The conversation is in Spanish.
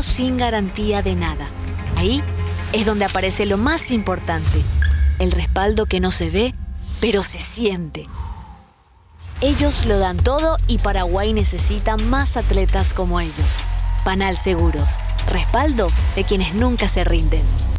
pero sin garantía de nada. Ahí es donde aparece lo más importante, el respaldo que no se ve, pero se siente. Ellos lo dan todo y Paraguay necesita más atletas como ellos. Panal Seguros, respaldo de quienes nunca se rinden.